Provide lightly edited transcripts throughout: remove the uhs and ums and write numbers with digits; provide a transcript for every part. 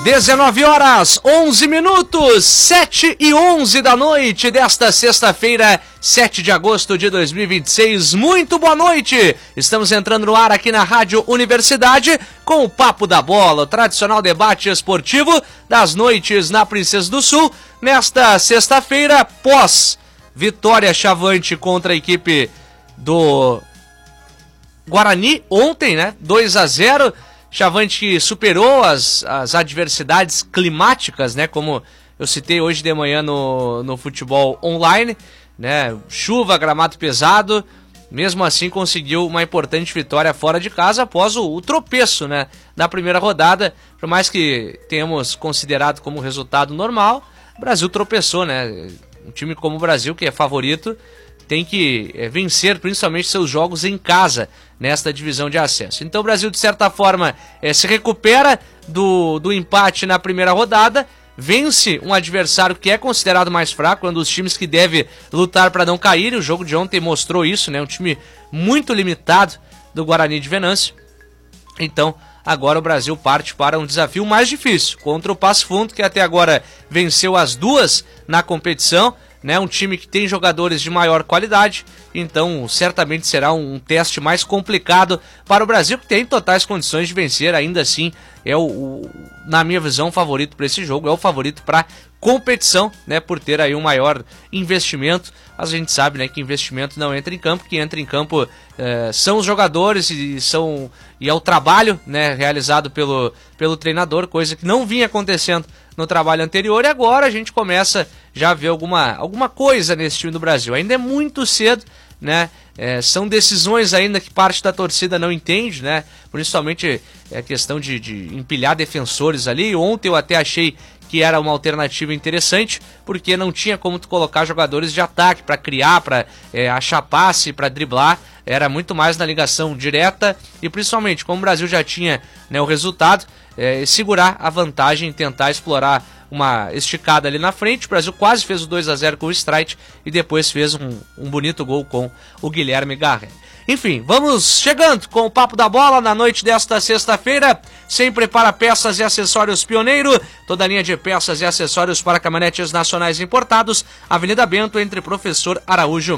19 horas, 11 minutos, 7h11 da noite desta sexta-feira, 7 de agosto de 2026. Muito boa noite! Estamos entrando no ar aqui na Rádio Universidade com o Papo da Bola, o tradicional debate esportivo das noites na Princesa do Sul, nesta sexta-feira, pós vitória chavante contra a equipe do Guarani ontem, né? 2-0. Chavante superou as adversidades climáticas, né? Como eu citei hoje de manhã no futebol online, né? Chuva, gramado pesado, mesmo assim conseguiu uma importante vitória fora de casa após o tropeço, né? Da primeira rodada. Por mais que tenhamos considerado como resultado normal, o Brasil tropeçou, né? Um time como o Brasil, que é favorito, tem que vencer principalmente seus jogos em casa nesta divisão de acesso. Então o Brasil, de certa forma, se recupera do empate na primeira rodada, vence um adversário que é considerado mais fraco, um dos times que deve lutar para não cair. O jogo de ontem mostrou isso, né? Um time muito limitado do Guarani de Venâncio. Então agora o Brasil parte para um desafio mais difícil contra o Passo Fundo, que até agora venceu as duas na competição, né? Um time que tem jogadores de maior qualidade, então certamente será um teste mais complicado para o Brasil, que tem totais condições de vencer. Ainda assim é na minha visão, o favorito para esse jogo, é o favorito para competição, né? Por ter aí um maior investimento. Mas a gente sabe, né, que investimento não entra em campo, que entra em campo são os jogadores e é o trabalho, né, realizado pelo treinador, coisa que não vinha acontecendo no trabalho anterior, e agora a gente começa já a ver alguma coisa nesse time do Brasil. Ainda é muito cedo, né? São decisões ainda que parte da torcida não entende, né? Principalmente a questão de empilhar defensores ali. Ontem eu até achei que era uma alternativa interessante, porque não tinha como tu colocar jogadores de ataque para criar, para achar passe, para driblar. Era muito mais na ligação direta e principalmente, como o Brasil já tinha, né, o resultado, segurar a vantagem e tentar explorar uma esticada ali na frente. O Brasil quase fez o 2-0 com o Streit e depois fez um bonito gol com o Guilherme Garret. Enfim, vamos chegando com o Papo da Bola na noite desta sexta-feira, sempre para peças e acessórios Pioneiro, toda a linha de peças e acessórios para caminhonetes nacionais importados, Avenida Bento, entre Professor Araújo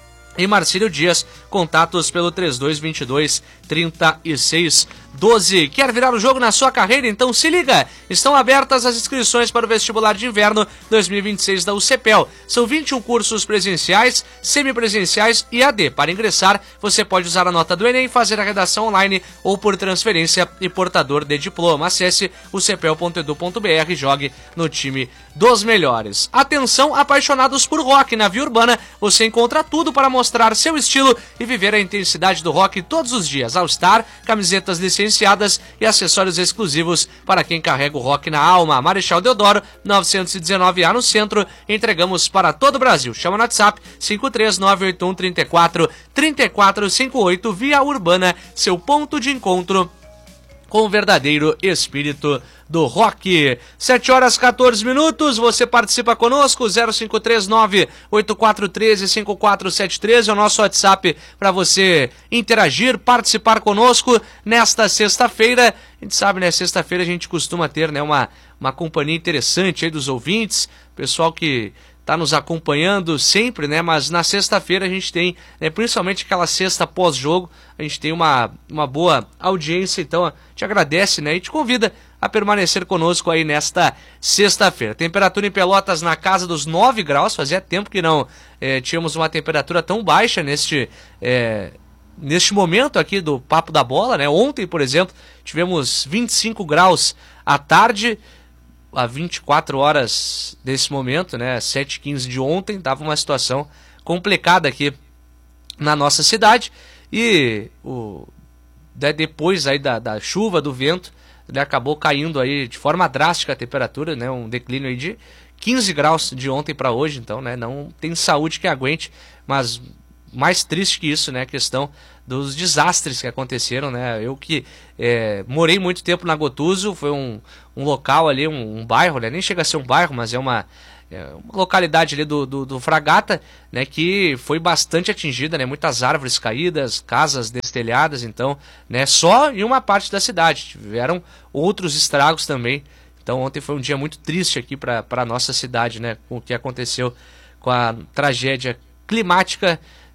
e Marcílio Dias, contatos pelo 3222-3612. Quer virar o jogo na sua carreira? Então se liga! Estão abertas as inscrições para o vestibular de inverno 2026 da UCPEL. São 21 cursos presenciais, semipresenciais e AD. Para ingressar, você pode usar a nota do Enem, fazer a redação online ou por transferência e portador de diploma. Acesse ucpel.edu.br e jogue no time dos melhores. Atenção, apaixonados por rock. Na Via Urbana você encontra tudo para mostrar seu estilo e viver a intensidade do rock todos os dias. All Star, camisetas licenciadas e acessórios exclusivos para quem carrega o rock na alma. Marechal Deodoro, 919A no centro. Entregamos para todo o Brasil. Chama no WhatsApp 53981343458. Via Urbana, seu ponto de encontro com o verdadeiro espírito do rock. 7 horas 14 minutos, você participa conosco, 0539-8413-5473 é o nosso WhatsApp para você interagir, participar conosco nesta sexta-feira. A gente sabe, né, sexta-feira a gente costuma ter, né, uma companhia interessante aí dos ouvintes, pessoal que está nos acompanhando sempre, né? Mas na sexta-feira a gente tem, né, principalmente aquela sexta pós-jogo, a gente tem uma boa audiência, então a gente agradece, né? E te convida a permanecer conosco aí nesta sexta-feira. Temperatura em Pelotas na casa dos 9 graus, fazia tempo que não tínhamos uma temperatura tão baixa neste momento aqui do Papo da Bola, né? Ontem, por exemplo, tivemos 25 graus à tarde, a 24 horas desse momento, né, 7h15 de ontem, estava uma situação complicada aqui na nossa cidade, e depois aí da chuva, do vento, né, acabou caindo aí de forma drástica a temperatura, né, um declínio aí de 15 graus de ontem para hoje, então, né, não tem saúde que aguente, mas mais triste que isso, né, a questão dos desastres que aconteceram, né, eu que morei muito tempo na Gotuso, foi um local ali, um bairro, né, nem chega a ser um bairro, mas é uma localidade ali do Fragata, né, que foi bastante atingida, né, muitas árvores caídas, casas destelhadas, então, né, só em uma parte da cidade, tiveram outros estragos também, Então ontem foi um dia muito triste aqui para a nossa cidade, né? Com o que aconteceu com a tragédia climática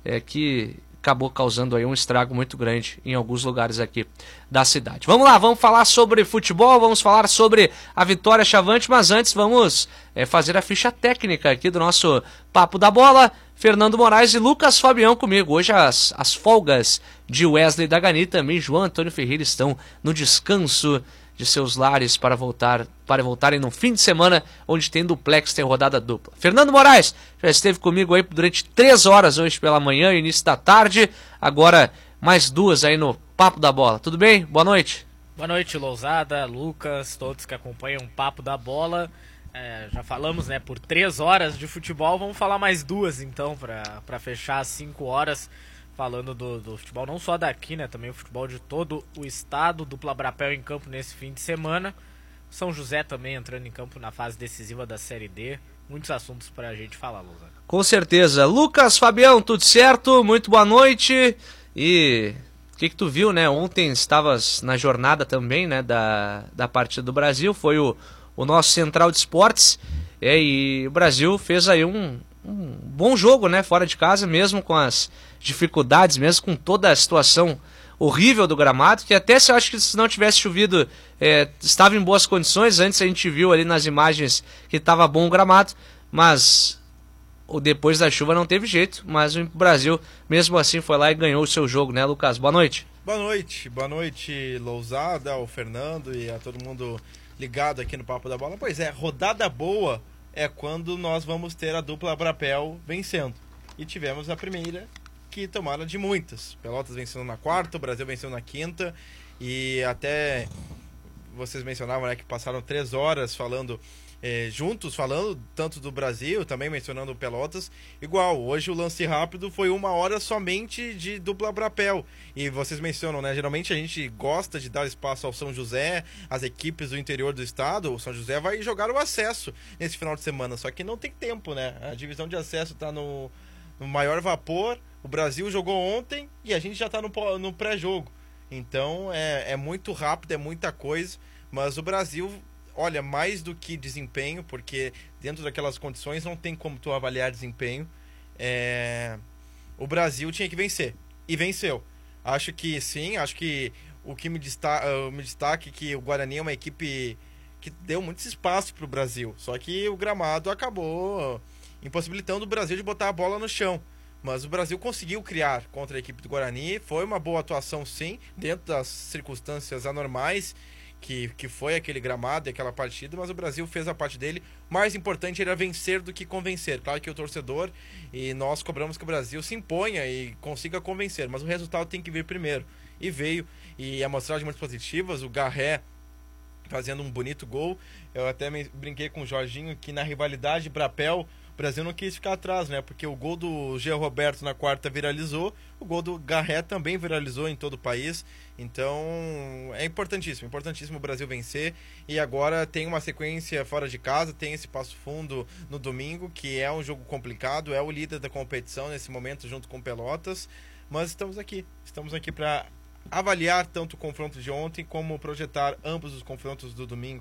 que acabou causando aí um estrago muito grande em alguns lugares aqui da cidade. Vamos lá, vamos falar sobre futebol, vamos falar sobre a Vitória Chavante, mas antes vamos fazer a ficha técnica aqui do nosso Papo da Bola. Fernando Moraes e Lucas Fabião comigo. Hoje as folgas de Wesley Dagani, também João Antônio Ferreira, estão no descanso de seus lares para voltarem no fim de semana, onde tem duplex, tem rodada dupla. Fernando Moraes já esteve comigo aí durante 3 horas hoje pela manhã, início da tarde, agora mais 2 aí no Papo da Bola. Tudo bem? Boa noite. Boa noite, Lousada, Lucas, todos que acompanham o Papo da Bola. Já falamos, né, por 3 horas de futebol, vamos falar mais 2 então, para fechar as 5 horas. Falando do futebol não só daqui, né, também o futebol de todo o estado, dupla Brapel em campo nesse fim de semana. São José também entrando em campo na fase decisiva da Série D. Muitos assuntos pra gente falar, Lusa. Com certeza. Lucas, Fabião, tudo certo? Muito boa noite. E o que tu viu, né? Ontem estavas na jornada também, né, da partida do Brasil. Foi o nosso Central de Esportes. E o Brasil fez aí um bom jogo, né, fora de casa, mesmo com as dificuldades, mesmo com toda a situação horrível do gramado, que até se eu acho que se não tivesse chovido, estava em boas condições. Antes a gente viu ali nas imagens que estava bom o gramado, mas depois da chuva não teve jeito, mas o Brasil mesmo assim foi lá e ganhou o seu jogo, né, Lucas? Boa noite. Boa noite, Lousada, ao Fernando e a todo mundo ligado aqui no Papo da Bola. Pois é, rodada boa é quando nós vamos ter a dupla Brapel vencendo. E tivemos a primeira, que tomaram de muitas. Pelotas vencendo na quarta, o Brasil venceu na quinta. E até vocês mencionavam, né, que passaram 3 horas falando juntos, falando tanto do Brasil, também mencionando o Pelotas. Igual, hoje o lance rápido foi 1 hora somente de dupla Brapel. E vocês mencionam, né, geralmente a gente gosta de dar espaço ao São José, as equipes do interior do estado. O São José vai jogar o acesso nesse final de semana, só que não tem tempo, né? A divisão de acesso está no maior vapor. O Brasil jogou ontem e a gente já está no pré-jogo. Então é muito rápido, é muita coisa. Mas o Brasil, olha, mais do que desempenho, porque dentro daquelas condições não tem como tu avaliar desempenho. O Brasil tinha que vencer. E venceu. Acho que sim, acho que o que me destaque que o Guarani é uma equipe que deu muito espaço para o Brasil. Só que o gramado acabou impossibilitando o Brasil de botar a bola no chão. Mas o Brasil conseguiu criar contra a equipe do Guarani. Foi uma boa atuação, sim, dentro das circunstâncias anormais que foi aquele gramado e aquela partida. Mas o Brasil fez a parte dele. O mais importante era vencer do que convencer. Claro que o torcedor e nós cobramos que o Brasil se imponha e consiga convencer. Mas o resultado tem que vir primeiro. E veio. E amostragens muito positivas. O Garré fazendo um bonito gol. Eu até brinquei com o Jorginho que na rivalidade Brapel o Brasil não quis ficar atrás, né? Porque o gol do Jean Roberto na quarta viralizou, o gol do Garré também viralizou em todo o país. Então é importantíssimo o Brasil vencer. E agora tem uma sequência fora de casa, tem esse Passo Fundo no domingo, que é um jogo complicado, é o líder da competição nesse momento junto com Pelotas. Mas estamos aqui para avaliar tanto o confronto de ontem como projetar ambos os confrontos do domingo.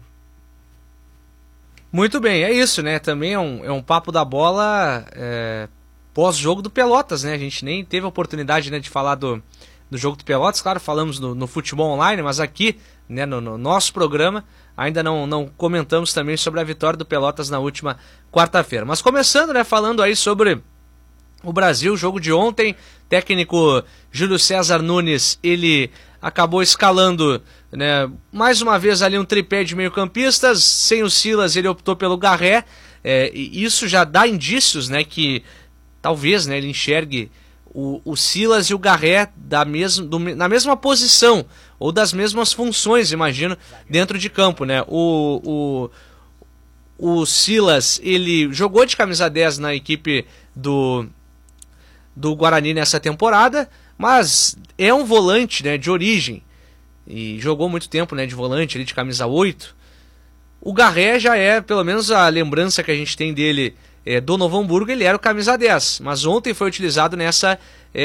Muito bem, é isso, né? Também é um papo da bola pós-jogo do Pelotas, né? A gente nem teve a oportunidade, né, de falar do jogo do Pelotas. Claro, falamos no futebol online, mas aqui, né, no nosso programa ainda não comentamos também sobre a vitória do Pelotas na última quarta-feira. Mas começando, né, falando aí sobre o Brasil, jogo de ontem, técnico Júlio César Nunes, ele acabou escalando, né, mais uma vez ali um tripé de meio-campistas. Sem o Silas, ele optou pelo Garré. E isso já dá indícios, né, que talvez, né, ele enxergue o Silas e o Garré na mesma posição, ou das mesmas funções, imagino, dentro de campo, né? O Silas, ele jogou de camisa 10 na equipe do Guarani nessa temporada, mas é um volante, né, de origem, e jogou muito tempo, né, de volante, ali de camisa 8. O Garré já é, pelo menos a lembrança que a gente tem dele do Novo Hamburgo, ele era o camisa 10, mas ontem foi utilizado essa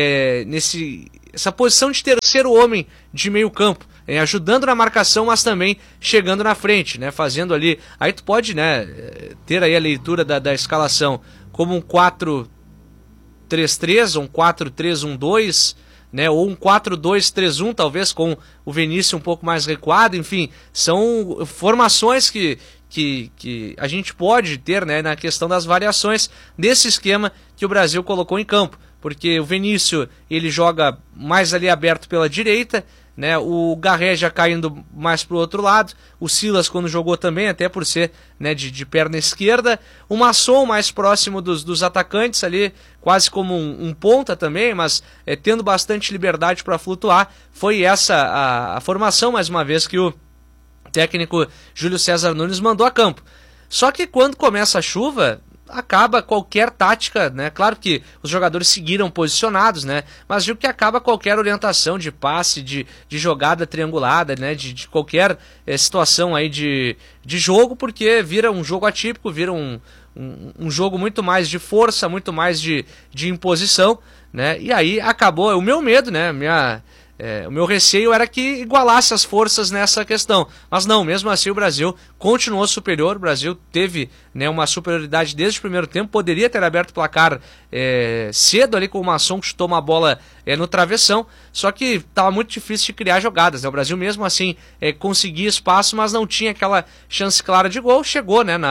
posição de terceiro homem de meio campo, ajudando na marcação, mas também chegando na frente, né, fazendo ali, aí tu pode, né, ter aí a leitura da escalação como um 4-3-3, ou um 4-3-1-2, né, ou um 4-2-3-1, talvez com o Vinícius um pouco mais recuado. Enfim, são formações que a gente pode ter, né, na questão das variações desse esquema que o Brasil colocou em campo, porque o Vinícius ele joga mais ali aberto pela direita, né, o Garré já caindo mais para o outro lado, o Silas quando jogou também, até por ser, né, de perna esquerda, o Masson mais próximo dos atacantes ali, quase como um ponta também, mas tendo bastante liberdade para flutuar. Foi essa a formação, mais uma vez, que o técnico Júlio César Nunes mandou a campo. Só que quando começa a chuva, acaba qualquer tática, né? Claro que os jogadores seguiram posicionados, né? Mas viu que acaba qualquer orientação de passe, de jogada triangulada, né? De qualquer situação aí de jogo, porque vira um jogo atípico, vira um jogo muito mais de força, muito mais de imposição, né? E aí acabou, o meu medo, né? O meu receio era que igualasse as forças nessa questão, mas não, mesmo assim o Brasil continuou superior. O Brasil teve, né, uma superioridade desde o primeiro tempo, poderia ter aberto o placar cedo ali com o Masson, que chutou uma bola no travessão, só que estava muito difícil de criar jogadas, né? O Brasil mesmo assim conseguia espaço, mas não tinha aquela chance clara de gol. Chegou, né,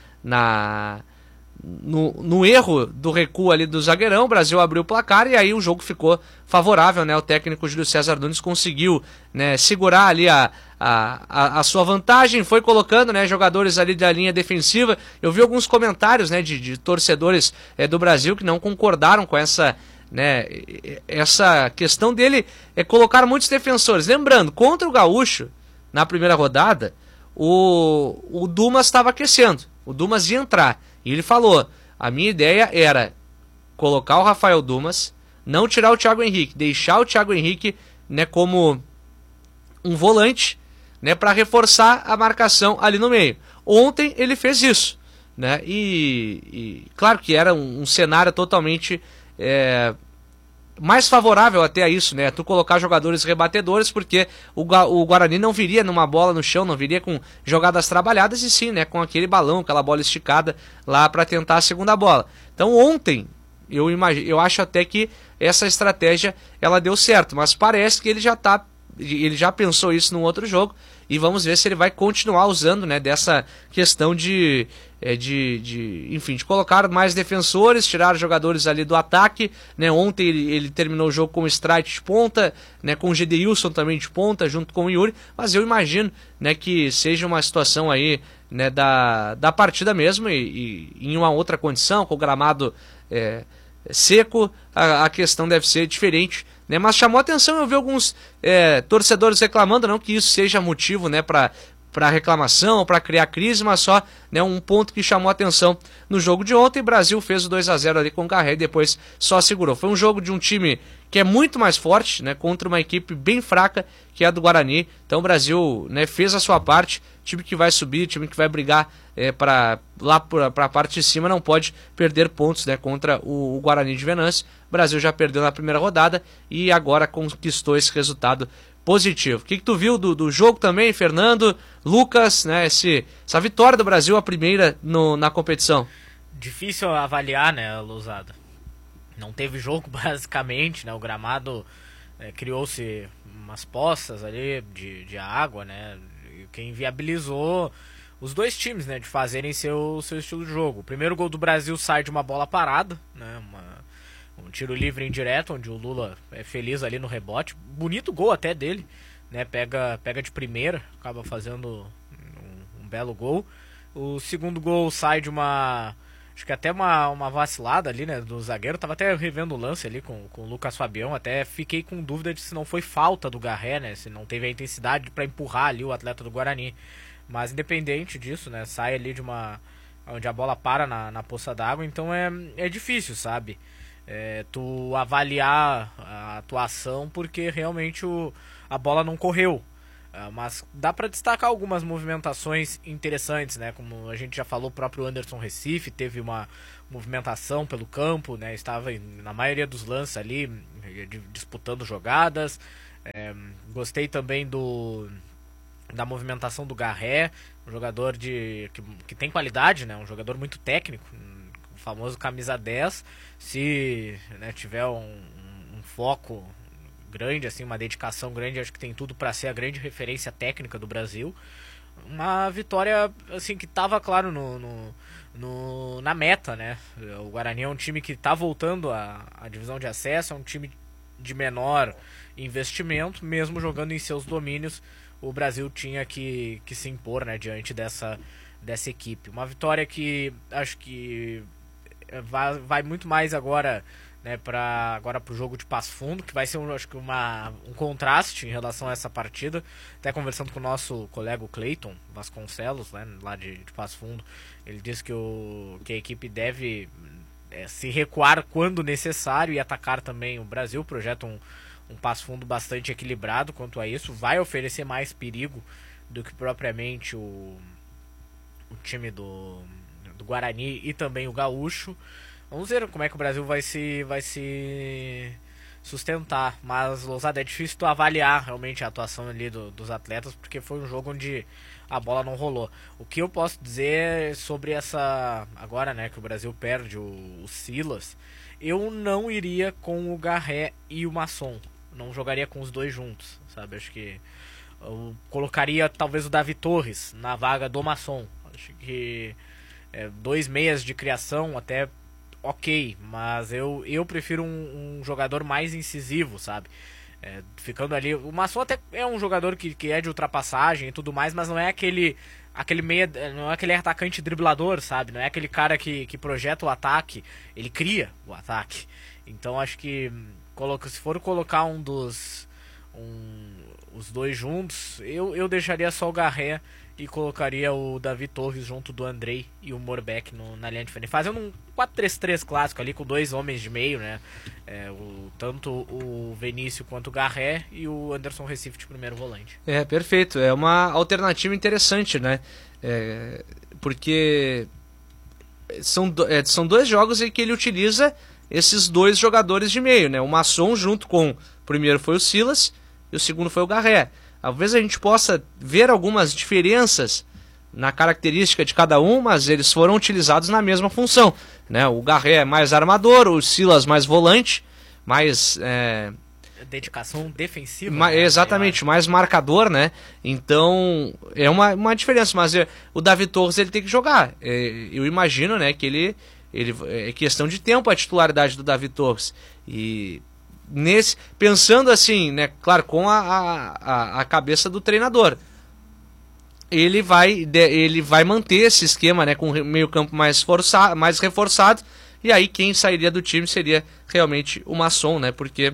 no erro do recuo ali do zagueirão, o Brasil abriu o placar e aí o jogo ficou favorável, né? O técnico Júlio César Nunes conseguiu, né, segurar ali a sua vantagem, foi colocando, né, jogadores ali da linha defensiva. Eu vi alguns comentários, né, de torcedores do Brasil que não concordaram com essa, né, essa questão dele colocar muitos defensores. Lembrando, contra o Gaúcho, na primeira rodada, o Dumas estava aquecendo, o Dumas ia entrar. E ele falou, a minha ideia era colocar o Rafael Dumas, não tirar o Thiago Henrique, deixar o Thiago Henrique, né, como um volante, né, para reforçar a marcação ali no meio. Ontem ele fez isso, né, e claro que era um cenário totalmente mais favorável até a isso, né? Tu colocar jogadores rebatedores, porque o Guarani não viria numa bola no chão, não viria com jogadas trabalhadas, e sim, né, com aquele balão, aquela bola esticada lá para tentar a segunda bola. Então ontem eu acho até que essa estratégia ela deu certo, mas parece que ele já pensou isso num outro jogo, e vamos ver se ele vai continuar usando, né, dessa questão de colocar mais defensores, tirar jogadores ali do ataque, né? Ontem ele terminou o jogo com o Streit de ponta, né, com o Gedeilson também de ponta, junto com o Yuri, mas eu imagino, né, que seja uma situação aí, né, da partida mesmo, e em uma outra condição, com o gramado seco, a questão deve ser diferente, né? Mas chamou a atenção, eu vi alguns torcedores reclamando, não que isso seja motivo, né, para reclamação, para criar crise, mas só, né, um ponto que chamou a atenção no jogo de ontem. O Brasil fez o 2-0 ali com o Garré e depois só segurou. Foi um jogo de um time que é muito mais forte, né, contra uma equipe bem fraca, que é a do Guarani. Então o Brasil, né, fez a sua parte. Time que vai subir, time que vai brigar para a parte de cima, não pode perder pontos, né, contra o Guarani de Venâncio. O Brasil já perdeu na primeira rodada e agora conquistou esse resultado positivo. O que tu viu do jogo também, Fernando, Lucas, né, essa vitória do Brasil, a primeira na competição? Difícil avaliar, né, Lousada? Não teve jogo basicamente, né? O gramado criou-se umas poças ali de água, né? Que inviabilizou os dois times, né, de fazerem seu estilo de jogo. O primeiro gol do Brasil sai de uma bola parada, né, um tiro livre indireto, onde o Lula é feliz ali no rebote. Bonito gol até dele, né, pega de primeira, acaba fazendo um belo gol. O segundo gol sai de acho que até uma vacilada ali, né, do zagueiro. Tava até revendo o lance ali com o Lucas Fabião, até fiquei com dúvida de se não foi falta do Garré, né, se não teve a intensidade para empurrar ali o atleta do Guarani. Mas independente disso, né, sai ali onde a bola para na poça d'água, então é difícil, sabe, tu avaliar a atuação, porque realmente a bola não correu. Mas dá para destacar algumas movimentações interessantes, né? Como a gente já falou, o próprio Anderson Recife teve uma movimentação pelo campo, né? Estava na maioria dos lances ali, disputando jogadas. Gostei também da movimentação do Garré, um jogador que tem qualidade, né? Um jogador muito técnico, o famoso camisa 10. Se, né, tiver um foco grande, assim, uma dedicação grande, acho que tem tudo para ser a grande referência técnica do Brasil. Uma vitória, assim, que estava claro na meta, né? O Guarani é um time que está voltando à divisão de acesso, é um time de menor investimento, mesmo jogando em seus domínios. O Brasil tinha que se impor, né, diante dessa equipe. Uma vitória que acho que vai muito mais agora, né, para o jogo de Passo Fundo, que vai ser acho que um contraste em relação a essa partida. Até conversando com o nosso colega Cleiton Vasconcelos, né, lá de Passo Fundo, ele disse que a equipe deve se recuar quando necessário e atacar também o Brasil. Projeta um Passo Fundo bastante equilibrado quanto a isso, vai oferecer mais perigo do que propriamente o time do Guarani e também o Gaúcho. Vamos ver como é que o Brasil vai se sustentar, mas, Lousada, é difícil tu avaliar realmente a atuação ali dos atletas, porque foi um jogo onde a bola não rolou. O que eu posso dizer sobre essa, agora, né, que o Brasil perde o Silas, eu não iria com o Garré e o Masson, não jogaria com os dois juntos, sabe? Acho que eu colocaria talvez o Davi Torres na vaga do Masson. Acho que dois meias de criação até ok, mas eu prefiro um jogador mais incisivo, sabe? Ficando ali, o Masson até é um jogador que é de ultrapassagem e tudo mais, mas não é aquele meia, não é aquele atacante driblador, sabe? Não é aquele cara que projeta o ataque, ele cria o ataque. Então acho que se for colocar os dois juntos, eu deixaria só o Garré e colocaria o Davi Torres junto do Andrei e o Morbeck na linha de frente, fazendo um 4-3-3 clássico ali com dois homens de meio, né? Tanto o Vinícius quanto o Garré e o Anderson Recife de primeiro volante. Perfeito, é uma alternativa interessante, né? Porque são dois jogos em que ele utiliza esses dois jogadores de meio, né? O Masson junto com, o primeiro foi o Silas e o segundo foi o Garré. Talvez a gente possa ver algumas diferenças na característica de cada um, mas eles foram utilizados na mesma função, né? O Garré é mais armador, o Silas mais volante, mais... dedicação defensiva. Exatamente, mais marcador, né? Então, é uma diferença, mas o Davi Torres ele tem que jogar. Eu imagino, né, que ele é questão de tempo a titularidade do Davi Torres. E... pensando assim, né, claro, com a cabeça do treinador, ele vai manter esse esquema, né, com o meio campo mais reforçado, e aí quem sairia do time seria realmente o Masson, né, porque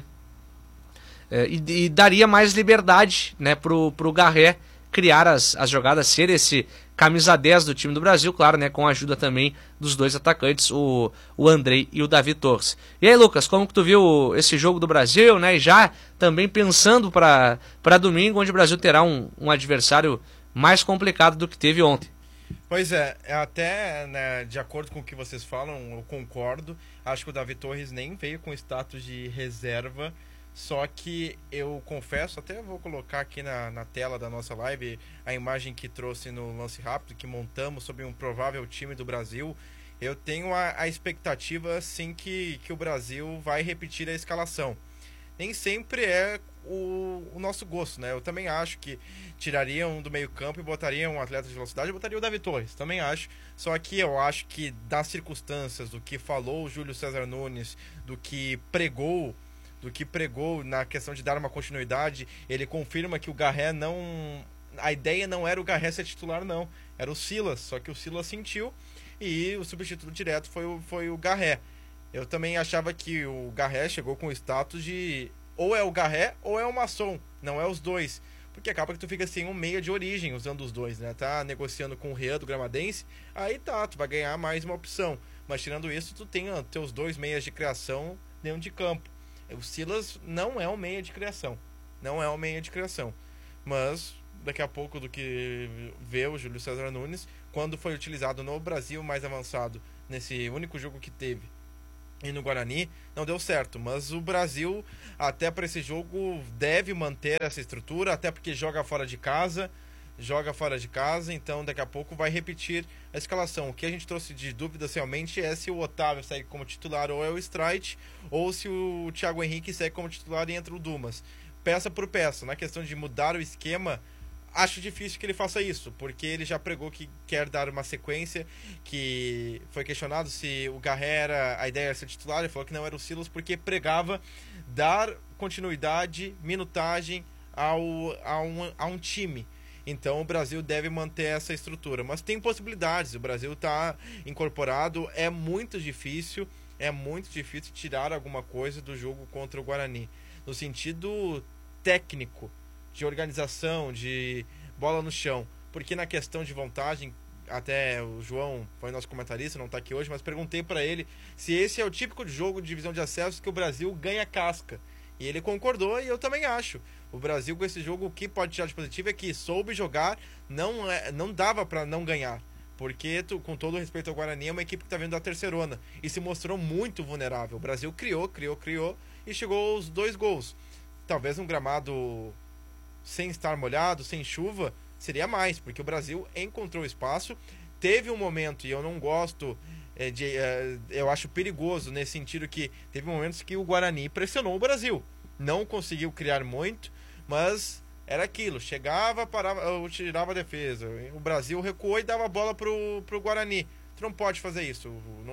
e daria mais liberdade, né, pro Garré criar as jogadas, ser esse camisa 10 do time do Brasil, claro, né, com a ajuda também dos dois atacantes, o Andrei e o Davi Torres. E aí, Lucas, como que tu viu esse jogo do Brasil, né, e já também pensando para domingo, onde o Brasil terá um adversário mais complicado do que teve ontem? Pois é, até, né, de acordo com o que vocês falam, eu concordo. Acho que o Davi Torres nem veio com status de reserva. Só que eu confesso, até vou colocar aqui na tela da nossa live a imagem que trouxe no lance rápido, que montamos sobre um provável time do Brasil. Eu tenho a expectativa, sim, que o Brasil vai repetir a escalação. Nem sempre é o nosso gosto, né? Eu também acho que tirariam do meio campo e botariam um atleta de velocidade, eu botaria o Davi Torres, também acho. Só que eu acho que das circunstâncias, do que falou o Júlio César Nunes, do que pregou na questão de dar uma continuidade, ele confirma que o Garré não... A ideia não era o Garré ser titular, não. Era o Silas, só que o Silas sentiu e o substituto direto foi o Garré. Eu também achava que o Garré chegou com o status de ou é o Garré ou é o Masson, não é os dois. Porque acaba que tu fica sem um meia de origem usando os dois, né? Tá negociando com o Rian do Gramadense, aí tá, tu vai ganhar mais uma opção. Mas tirando isso, tu tem teus dois meias de criação dentro de campo. O Silas não é um meia de criação. Não é um meia de criação. Mas daqui a pouco do que vê o Júlio César Nunes quando foi utilizado no Brasil mais avançado, nesse único jogo que teve. E no Guarani não deu certo, mas o Brasil até para esse jogo deve manter essa estrutura, até porque joga fora de casa, então daqui a pouco vai repetir a escalação. O que a gente trouxe de dúvidas realmente é se o Otávio segue como titular ou é o Streit, ou se o Thiago Henrique segue como titular e entra o Dumas. Peça por peça, na questão de mudar o esquema, acho difícil que ele faça isso, porque ele já pregou que quer dar uma sequência, que foi questionado se o Garré a ideia era ser titular, ele falou que não era o Silas, porque pregava dar continuidade, minutagem a um time. Então o Brasil deve manter essa estrutura, mas tem possibilidades, o Brasil está incorporado, é muito difícil tirar alguma coisa do jogo contra o Guarani, no sentido técnico, de organização, de bola no chão, porque na questão de vantagem, até o João foi nosso comentarista, não está aqui hoje, mas perguntei para ele se esse é o típico de jogo de divisão de acesso que o Brasil ganha casca, e ele concordou, e eu também acho. O Brasil com esse jogo, o que pode tirar de positivo é que soube jogar, não dava para não ganhar, porque com todo respeito ao Guarani, é uma equipe que está vindo da terceirona e se mostrou muito vulnerável. O Brasil criou e chegou aos 2 gols. Talvez um gramado sem estar molhado, sem chuva, seria mais, porque o Brasil encontrou espaço, teve um momento, e eu não gosto, eu acho perigoso nesse sentido que teve momentos que o Guarani pressionou o Brasil, não conseguiu criar muito, mas era aquilo, chegava, parava, tirava a defesa, o Brasil recuou e dava a bola pro Guarani. Tu não pode fazer isso,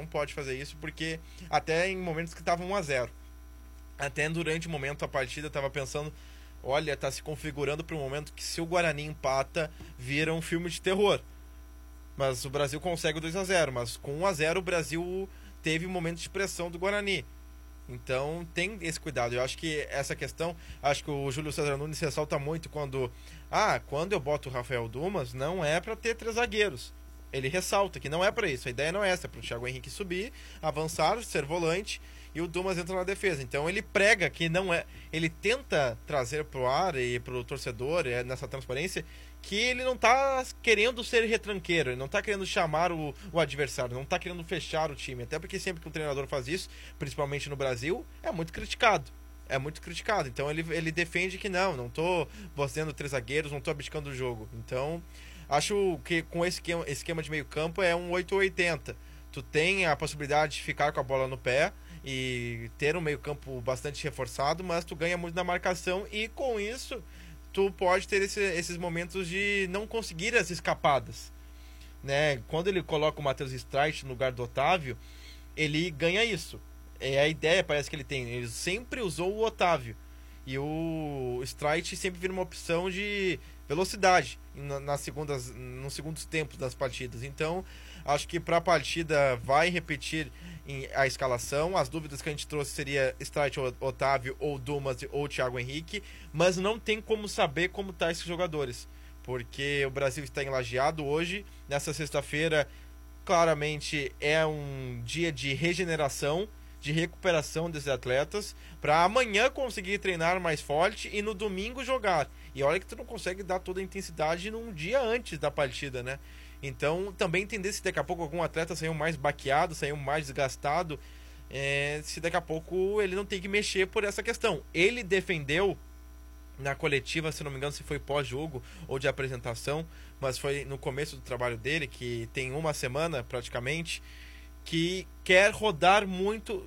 porque até em momentos que estavam 1-0, até durante o momento da partida eu estava pensando, olha, tá se configurando para um momento que se o Guarani empata, vira um filme de terror. Mas o Brasil consegue o 2-0, mas com 1-0 o Brasil teve um momento de pressão do Guarani. Então tem esse cuidado. Eu acho que essa questão, acho que o Júlio César Nunes ressalta muito quando eu boto o Rafael Dumas, não é para ter 3 zagueiros. Ele ressalta que não é para isso, a ideia não é essa, é para o Thiago Henrique subir, avançar, ser volante, e o Dumas entra na defesa. Então ele prega que não é, ele tenta trazer pro ar e pro torcedor, nessa transparência, que ele não tá querendo ser retranqueiro, ele não tá querendo chamar o adversário, não tá querendo fechar o time, até porque sempre que um treinador faz isso, principalmente no Brasil, é muito criticado. Então ele defende que não tô botando 3 zagueiros, não tô abdicando do jogo. Então acho que com esse esquema de meio campo é um 8-80. Tu tem a possibilidade de ficar com a bola no pé e ter um meio campo bastante reforçado, mas tu ganha muito na marcação, e com isso tu pode ter esses momentos de não conseguir as escapadas, né? Quando ele coloca o Matheus Streit no lugar do Otávio, ele ganha isso, é a ideia, parece que ele sempre usou o Otávio, e o Streit sempre vira uma opção de velocidade nos segundos tempos das partidas. Então acho que para a partida vai repetir a escalação. As dúvidas que a gente trouxe seria Streit, Otávio, ou Dumas, ou Thiago Henrique, mas não tem como saber como tá esses jogadores, porque o Brasil está em Lajeado hoje, nessa sexta-feira. Claramente é um dia de regeneração, de recuperação desses atletas, para amanhã conseguir treinar mais forte e no domingo jogar. E olha que tu não consegue dar toda a intensidade num dia antes da partida, né? Então também entender se daqui a pouco algum atleta saiu mais baqueado, saiu mais desgastado, se daqui a pouco ele não tem que mexer por essa questão. Ele defendeu na coletiva, se não me engano, se foi pós-jogo ou de apresentação, mas foi no começo do trabalho dele, que tem uma semana praticamente, que quer rodar muito,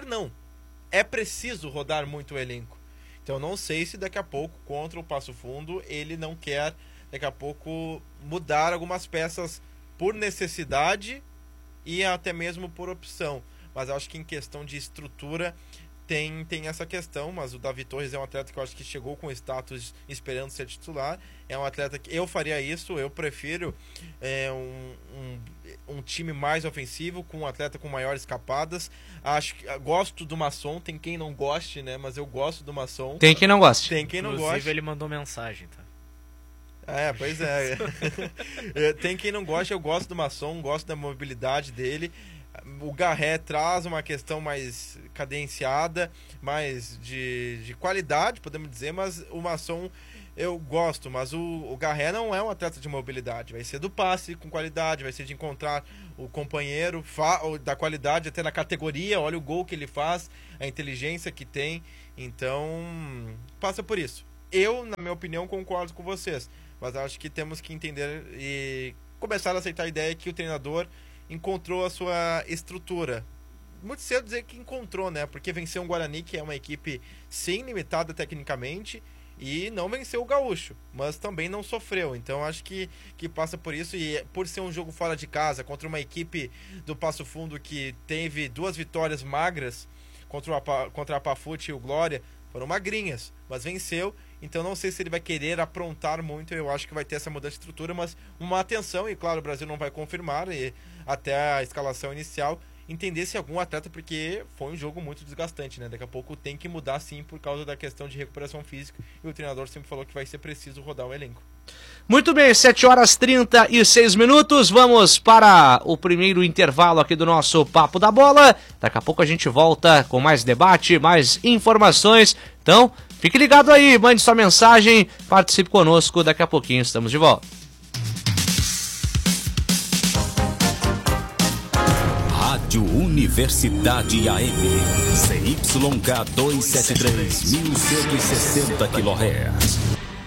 é preciso rodar muito o elenco. Então não sei se daqui a pouco, contra o Passo Fundo, ele não quer daqui a pouco mudar algumas peças por necessidade e até mesmo por opção, mas acho que em questão de estrutura tem essa questão. Mas o Davi Torres é um atleta que eu acho que chegou com status esperando ser titular, é um atleta que eu faria isso, eu prefiro um time mais ofensivo, com um atleta com maiores escapadas. Gosto do Masson, tem quem não goste, né, mas eu gosto do Masson. Tem quem não goste. Inclusive ele mandou mensagem, tá? Pois é. Tem quem não gosta, eu gosto do Masson, gosto da mobilidade dele. O Garré traz uma questão mais cadenciada, mais de qualidade, podemos dizer, mas o Masson Eu gosto, mas o Garré não é um atleta de mobilidade. Vai ser do passe com qualidade, vai ser de encontrar o companheiro da qualidade até na categoria. Olha o gol que ele faz, a inteligência que tem. Então, passa por isso. Eu, na minha opinião, concordo com vocês, mas acho que temos que entender e começar a aceitar a ideia que o treinador encontrou a sua estrutura. Muito cedo dizer que encontrou, né? Porque venceu um Guarani, que é uma equipe sim limitada tecnicamente, e não venceu o Gaúcho, mas também não sofreu. Então acho que passa por isso, e por ser um jogo fora de casa contra uma equipe do Passo Fundo que teve 2 vitórias magras contra a Pafute e o Glória, foram magrinhas, mas venceu. Então não sei se ele vai querer aprontar muito. Eu acho que vai ter essa mudança de estrutura, mas uma atenção, e claro, o Brasil não vai confirmar até a escalação inicial, entender se algum atleta, porque foi um jogo muito desgastante, né? Daqui a pouco tem que mudar sim por causa da questão de recuperação física, e o treinador sempre falou que vai ser preciso rodar o elenco. Muito bem, 7h36, vamos para o primeiro intervalo aqui do nosso Papo da Bola. Daqui a pouco a gente volta com mais debate, mais informações, então fique ligado aí, mande sua mensagem, participe conosco, daqui a pouquinho estamos de volta. Rádio Universidade AM, CYK 273, 1160 kHz.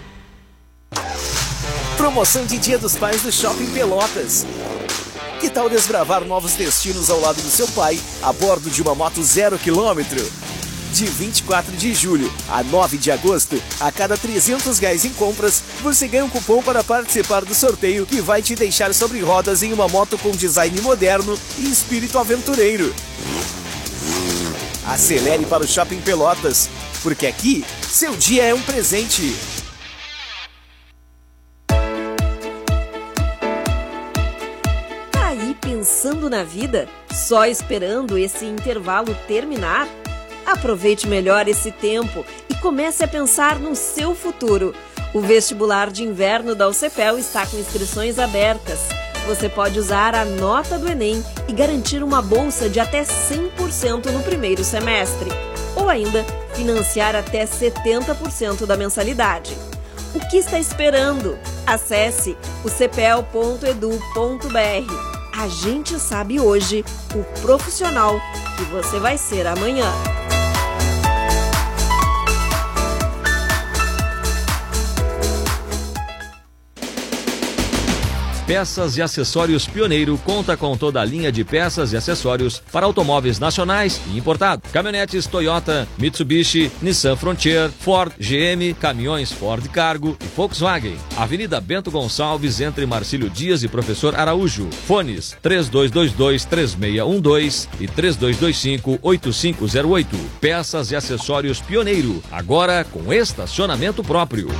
Promoção de Dia dos Pais do Shopping Pelotas. Que tal desbravar novos destinos ao lado do seu pai, a bordo de uma moto 0 km? De 24 de julho a 9 de agosto, a cada R$300 em compras, você ganha um cupom para participar do sorteio que vai te deixar sobre rodas em uma moto com design moderno e espírito aventureiro. Acelere para o Shopping Pelotas, porque aqui, seu dia é um presente. Tá aí pensando na vida? Só esperando esse intervalo terminar? Aproveite melhor esse tempo e comece a pensar no seu futuro. O vestibular de inverno da UCPEL está com inscrições abertas. Você pode usar a nota do Enem e garantir uma bolsa de até 100% no primeiro semestre. Ou ainda, financiar até 70% da mensalidade. O que está esperando? Acesse ucpel.edu.br. A gente sabe hoje o profissional que você vai ser amanhã. Peças e Acessórios Pioneiro conta com toda a linha de peças e acessórios para automóveis nacionais e importados. Caminhonetes Toyota, Mitsubishi, Nissan Frontier, Ford, GM, caminhões Ford Cargo e Volkswagen. Avenida Bento Gonçalves, entre Marcílio Dias e Professor Araújo. Fones 3222-3612 e 3225-8508. Peças e Acessórios Pioneiro, agora com estacionamento próprio.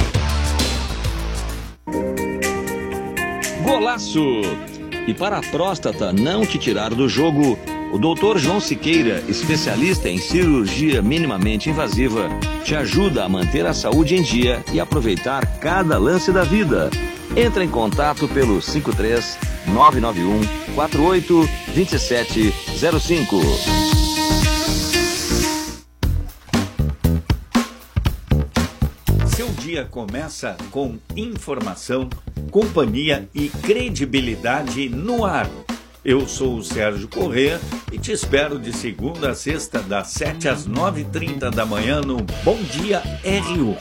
Golaço! E para a próstata não te tirar do jogo, o Dr. João Siqueira, especialista em cirurgia minimamente invasiva, te ajuda a manter a saúde em dia e aproveitar cada lance da vida. Entra em contato pelo 53 991 48 2705. Seu dia começa com informação, companhia e credibilidade no ar. Eu sou o Sérgio Corrêa e te espero de segunda a sexta, das 7 às 9h30 da manhã no Bom Dia RU.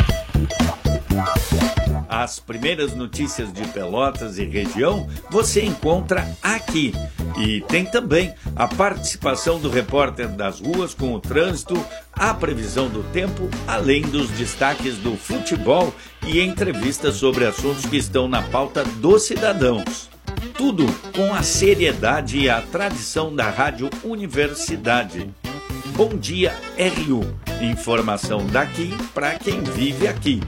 As primeiras notícias de Pelotas e região você encontra aqui. E tem também a participação do repórter das ruas com o trânsito, a previsão do tempo, além dos destaques do futebol e entrevistas sobre assuntos que estão na pauta dos cidadãos. Tudo com a seriedade e a tradição da Rádio Universidade. Bom Dia RU. Informação daqui para quem vive aqui.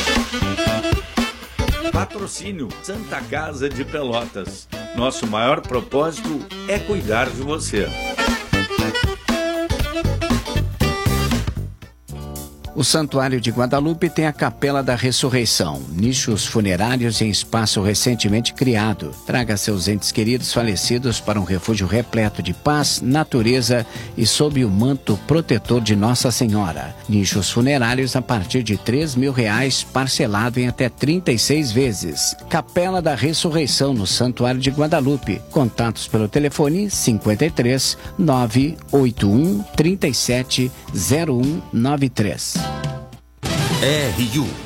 Patrocínio Santa Casa de Pelotas. Nosso maior propósito é cuidar de você. O Santuário de Guadalupe tem a Capela da Ressurreição, nichos funerários em espaço recentemente criado. Traga seus entes queridos falecidos para um refúgio repleto de paz, natureza e sob o manto protetor de Nossa Senhora. Nichos funerários a partir de R$3.000, parcelado em até 36 vezes. Capela da Ressurreição no Santuário de Guadalupe. Contatos pelo telefone 53 981 37 0193. RU